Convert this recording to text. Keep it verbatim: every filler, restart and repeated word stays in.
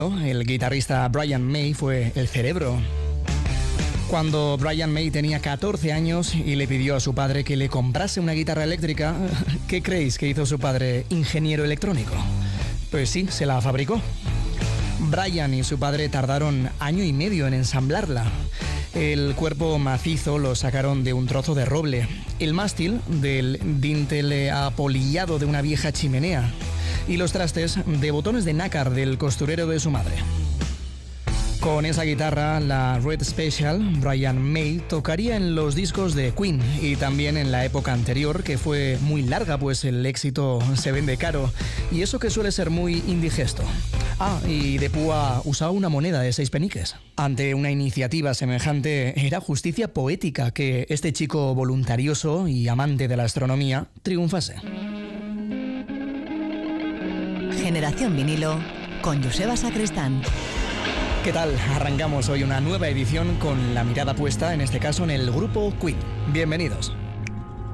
El guitarrista Brian May fue el cerebro. Cuando Brian May tenía catorce años y le pidió a su padre que le comprase una guitarra eléctrica, ¿qué creéis que hizo su padre, ingeniero electrónico? Pues sí, se la fabricó. Brian y su padre tardaron año y medio en ensamblarla. El cuerpo macizo lo sacaron de un trozo de roble, el mástil del dintel apolillado de una vieja chimenea y los trastes de botones de nácar del costurero de su madre. Con esa guitarra, la Red Special, Brian May tocaría en los discos de Queen y también en la época anterior, que fue muy larga, pues el éxito se vende caro y eso que suele ser muy indigesto. Ah, y de púa usaba una moneda de seis peniques. Ante una iniciativa semejante, era justicia poética que este chico voluntarioso y amante de la astronomía triunfase. Generación Vinilo con Joseba Sacristán. ¿Qué tal? Arrancamos hoy una nueva edición con la mirada puesta, en este caso, en el grupo Queen. Bienvenidos.